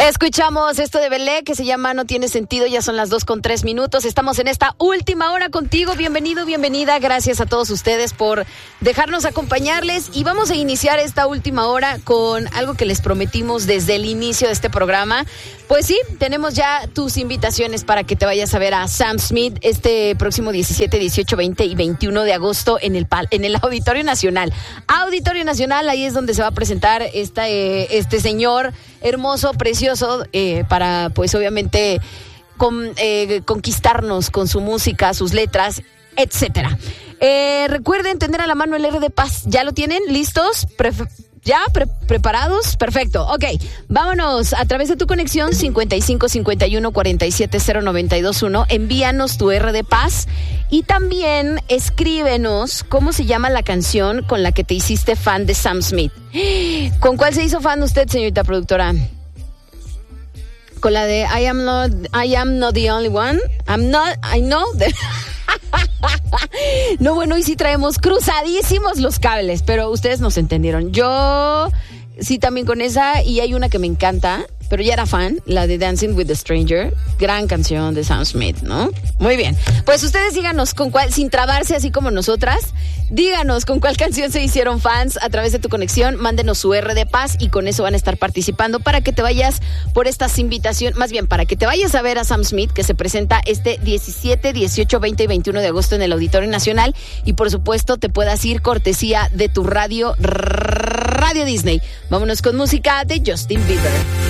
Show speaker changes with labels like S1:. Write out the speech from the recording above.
S1: Escuchamos esto de Belé que se llama No Tiene Sentido, ya son las 2:03. Estamos en esta última hora contigo. Bienvenido, bienvenida. Gracias a todos ustedes por dejarnos acompañarles y vamos a iniciar esta última hora con algo que les prometimos desde el inicio de este programa. Pues sí, tenemos ya tus invitaciones para que te vayas a ver a Sam Smith este próximo 17, 18, 20 y 21 de agosto en el Auditorio Nacional. Auditorio Nacional, ahí es donde se va a presentar este señor hermoso, precioso, para pues obviamente conquistarnos con su música, sus letras, etcétera. Recuerden tener a la mano el R de Paz. ¿Ya lo tienen? ¿Listos? ¿Ya? ¿Preparados? Perfecto. Ok, vámonos. A través de tu conexión 55 51 47 0921, envíanos tu R de Paz y también escríbenos cómo se llama la canción con la que te hiciste fan de Sam Smith. ¿Con cuál se hizo fan usted, señorita productora? Con la de I am not the only one. I know that. No, bueno, y sí traemos cruzadísimos los cables, pero ustedes nos entendieron. Yo sí también con esa, y hay una que me encanta, pero ya era fan, la de Dancing with the Stranger. Gran canción de Sam Smith, ¿no? Muy bien. Pues ustedes díganos con cuál, sin trabarse así como nosotras, díganos con cuál canción se hicieron fans a través de tu conexión. Mándenos su R de Paz y con eso van a estar participando para que te vayas por estas invitaciones, más bien para que te vayas a ver a Sam Smith, que se presenta este 17, 18, 20 y 21 de agosto en el Auditorio Nacional, y por supuesto te puedas ir cortesía de tu Radio Disney. Vámonos con música de Justin Bieber.